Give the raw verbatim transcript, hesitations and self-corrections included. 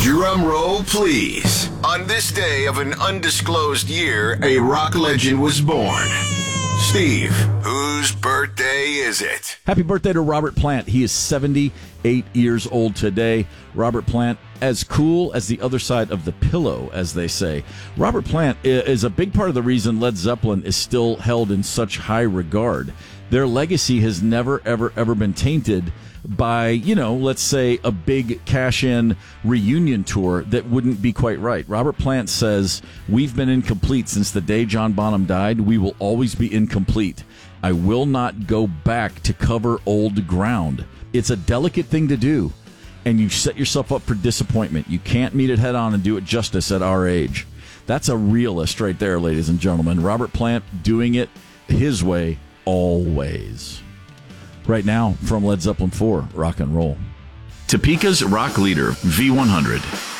Drum roll, please. On this day of an undisclosed year, a rock legend was born. Steve, whose birthday is it? Happy birthday to Robert Plant. He is seventy-eight years old today. Robert Plant, as cool as the other side of the pillow, as they say. Robert Plant is a big part of the reason Led Zeppelin is still held in such high regard. Their legacy has never, ever, ever been tainted by, you know, let's say a big cash-in reunion tour that wouldn't be quite right. Robert Plant says, we've been incomplete since the day John Bonham died. We will always be incomplete. I will not go back to cover old ground. It's a delicate thing to do, and you set yourself up for disappointment. You can't meet it head on and do it justice at our age. That's a realist right there, ladies and gentlemen. Robert Plant doing it his way always. Right now, from Led Zeppelin four, Rock and Roll. Topeka's rock leader, V one hundred.